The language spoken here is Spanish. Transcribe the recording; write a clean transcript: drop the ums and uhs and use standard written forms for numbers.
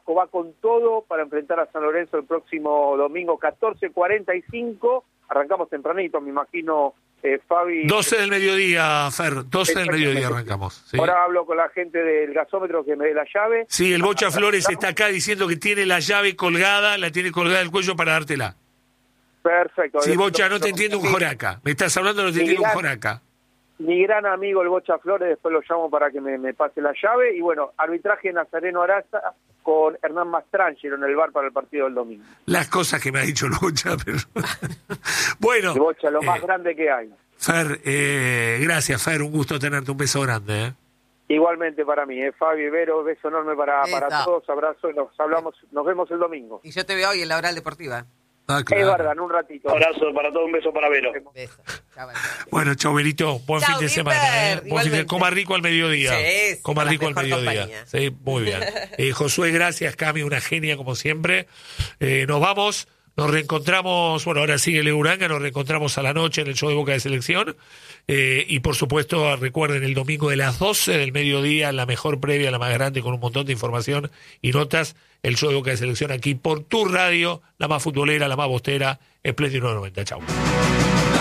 Vasco va con todo para enfrentar a San Lorenzo el próximo domingo 14:45. Arrancamos tempranito, me imagino, Fabi. 12 del mediodía, Fer, 12 del mediodía arrancamos. ¿Sí? Ahora hablo con la gente del gasómetro que me dé la llave. Sí, el Bocha Flores está acá diciendo que tiene la llave colgada, la tiene colgada del cuello para dártela. Perfecto. Sí, Bocha, no te entiendo un joraca. Me estás hablando, no te entiendo un joraca. Mi gran amigo el Bocha Flores, después lo llamo para que me pase la llave. Y bueno, arbitraje Nazareno Araza con Hernán Mastrangelo en el bar para el partido del domingo. Las cosas que me ha dicho el Bocha, pero... Bueno. El Bocha, lo más grande que hay. Fer, gracias, Fer, un gusto tenerte, un beso grande. Igualmente para mí, Fabi, Vero, beso enorme para todos, abrazo, nos vemos el domingo. Y yo te veo hoy en la Oral Deportiva. Ah, claro. Es verdad, en un ratito. Abrazo para todos, un beso para Vero. Beso. Chau, bueno, chau, Berito, buen fin de semana. Coma rico al mediodía. Sí, coma rico al mediodía. Compañía. Sí, muy bien. Josué, gracias, Cami, una genia como siempre. Nos vamos. Nos reencontramos, bueno, ahora sigue Leo Uranga, nos reencontramos a la noche en el show de Boca de Selección. Y por supuesto, recuerden, el domingo de las 12 del mediodía, la mejor previa, la más grande, con un montón de información y notas, el show de Boca de Selección aquí por tu radio, la más futbolera, la más bostera, Espléndido 990. Chau.